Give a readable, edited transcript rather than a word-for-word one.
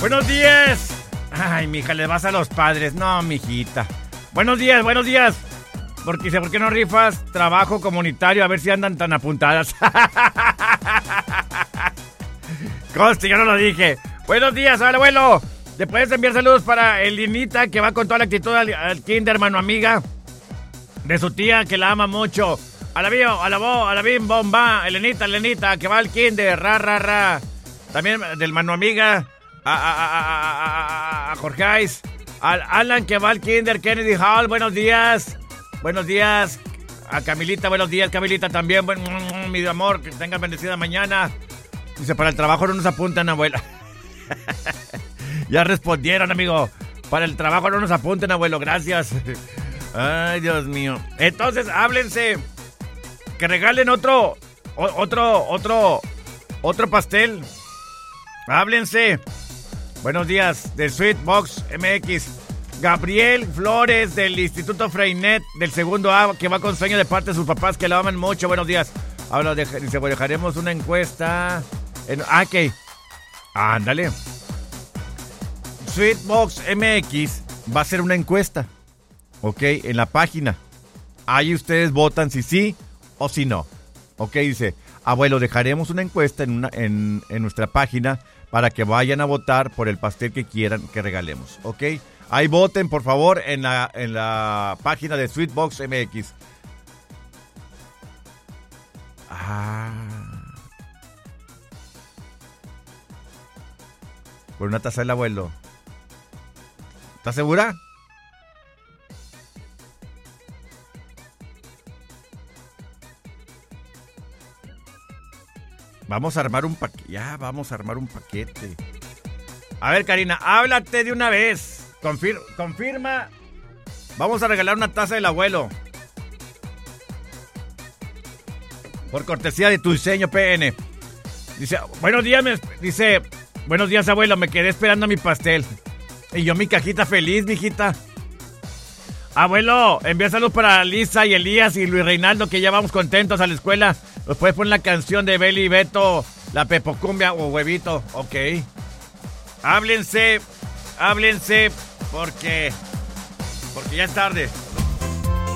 Buenos días. Ay, mija, le vas a los padres. No, mijita. Buenos días. Porque dice, ¿por qué no rifas trabajo comunitario? A ver si andan tan apuntadas. Coste, yo no lo dije. Buenos días, hola, abuelo. ¿Te puedes enviar saludos para Elinita, que va con toda la actitud al kinder, mano amiga? De su tía, que la ama mucho. A la bim, bomba. Elenita, que va al kinder. Ra. También del mano amiga. A Jorge. Al Alan, que va al kinder. Kennedy Hall, buenos días. Buenos días. A Camilita, buenos días, Camilita también. Mi amor, que tengan bendecida mañana. Dice, para el trabajo no nos apuntan, abuela. Ya respondieron, amigo. Para el trabajo no nos apunten, abuelo, gracias. Ay, Dios mío. Entonces, háblense. Que regalen otro pastel. Háblense. Buenos días, de Sweetbox MX. Gabriel Flores, del Instituto Freinet, del segundo A, que va con sueño de parte de sus papás, que lo aman mucho. Buenos días. Habla, dice, dejaremos una encuesta. Ok. Ándale. Sweetbox MX va a hacer una encuesta. Ok, en la página. Ahí ustedes votan si sí o si no. Ok, dice, abuelo, dejaremos una encuesta en nuestra página para que vayan a votar por el pastel que quieran que regalemos. Ok, ahí voten, por favor, en la página de Sweetbox MX. Por una taza del abuelo. ¿Estás segura? Vamos a armar un paquete. Ya, vamos a armar un paquete. A ver, Karina, háblate de una vez. Confirma. Vamos a regalar una taza del abuelo. Por cortesía de tu diseño PN. Dice, buenos días, abuelo, me quedé esperando mi pastel. Y yo mi cajita feliz, mijita. Abuelo, envía saludos para Lisa y Elías y Luis Reinaldo, que ya vamos contentos a la escuela. ¿Nos puedes poner la canción de Beli y Beto, la Pepocumbia o Huevito? Ok. Háblense, porque ya es tarde.